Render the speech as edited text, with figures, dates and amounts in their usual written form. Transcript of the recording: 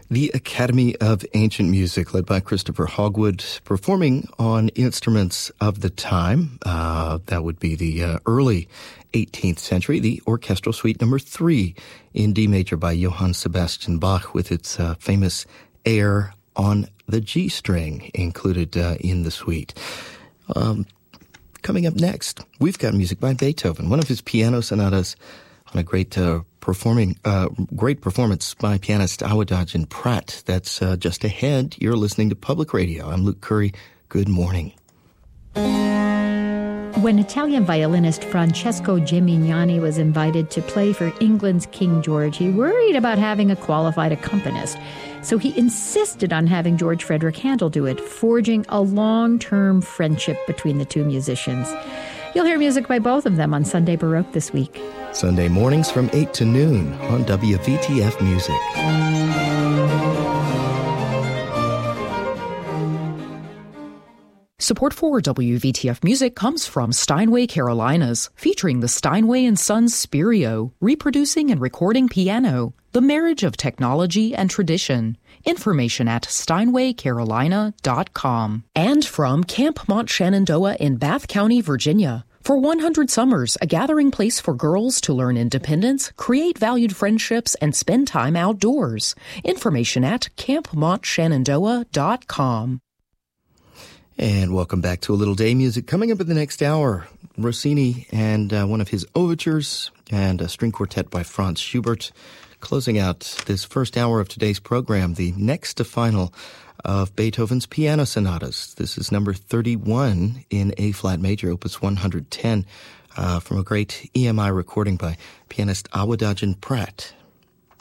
The Academy of Ancient Music, led by Christopher Hogwood, performing on instruments of the time. That would be the early 18th century, the Orchestral Suite Number 3 in D major by Johann Sebastian Bach, with its famous air on the G string included in the suite. Coming up next, we've got music by Beethoven, one of his piano sonatas on a great performance by pianist Awadagin Pratt. That's just ahead. You're listening to Public Radio. I'm Luke Curry. Good morning. When Italian violinist Francesco Gimignani was invited to play for England's King George, he worried about having a qualified accompanist. So he insisted on having George Frederick Handel do it, forging a long-term friendship between the two musicians. You'll hear music by both of them on Sunday Baroque this week. Sunday mornings from 8 to noon on WVTF Music. Support for WVTF Music comes from Steinway Carolinas, featuring the Steinway & Sons Spirio, reproducing and recording piano, the marriage of technology and tradition. Information at steinwaycarolina.com. And from Camp Mont Shenandoah in Bath County, Virginia. For 100 Summers, a gathering place for girls to learn independence, create valued friendships, and spend time outdoors. Information at campmontshenandoah.com. And welcome back to A Little Day Music. Coming up in the next hour, Rossini and one of his overtures and a string quartet by Franz Schubert. Closing out this first hour of today's program, the next to final of Beethoven's piano sonatas. This is number 31 in A-flat major, opus 110, from a great EMI recording by pianist Awadagin Pratt.